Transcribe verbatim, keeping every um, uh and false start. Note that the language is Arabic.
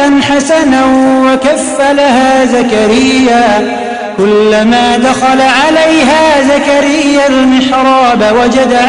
ولدا حسنا وكفلها زكريا كلما دخل عليها زكريا المحراب وجد